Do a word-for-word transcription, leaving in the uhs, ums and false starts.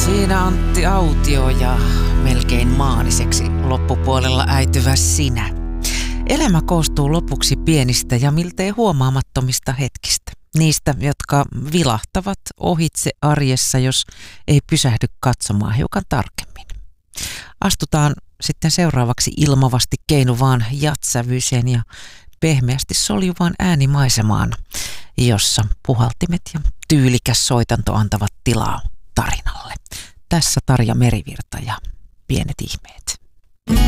Siinä Antti Autio ja melkein maaniseksi loppupuolella äityvä sinä. Elämä koostuu lopuksi pienistä ja miltei huomaamattomista hetkistä. Niistä, jotka vilahtavat ohitse arjessa, jos ei pysähdy katsomaan hiukan tarkemmin. Astutaan sitten seuraavaksi ilmavasti keinuvaan jatsävyiseen ja pehmeästi soljuvaan äänimaisemaan, jossa puhaltimet ja tyylikäs soitanto antavat tilaa tarinalle. Tässä Tarja Merivirta ja Pienet ihmeet.